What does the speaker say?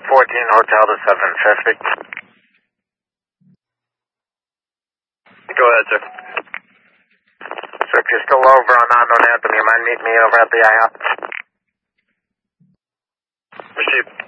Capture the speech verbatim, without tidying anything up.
fourteen Hotel to seven fifty. Go ahead, sir. So if you're still over on Unknown Anthem, you mind meeting me over at the I hop? Received.